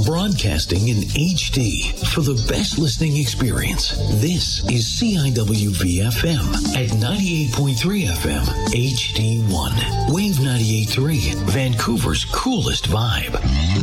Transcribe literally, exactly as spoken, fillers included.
Broadcasting in H D for the best listening experience. This is C I W V F M at ninety-eight point three F M H D one. Wave ninety-eight point three, Vancouver's coolest vibe.